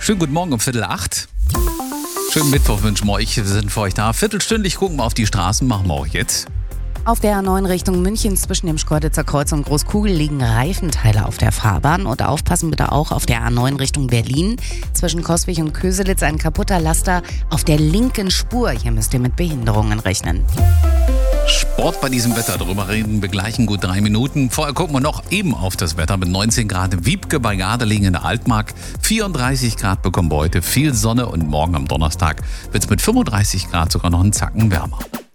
Schönen guten Morgen um 7:45. Schönen Mittwoch wünschen wir euch. Wir sind für euch da. Viertelstündlich gucken wir auf die Straßen, machen wir auch jetzt. Auf der A9 Richtung München zwischen dem Schkeuditzer Kreuz und Großkugel liegen Reifenteile auf der Fahrbahn. Und aufpassen bitte auch auf der A9 Richtung Berlin. Zwischen Coswig und Köselitz ein kaputter Laster auf der linken Spur. Hier müsst ihr mit Behinderungen rechnen. Sport bei diesem Wetter, darüber reden wir gleich in gut 3 Minuten. Vorher gucken wir noch eben auf das Wetter mit 19 Grad in Wiebke bei Gardelegen in der Altmark. 34 Grad bekommen wir heute, viel Sonne und morgen am Donnerstag wird es mit 35 Grad sogar noch einen Zacken wärmer.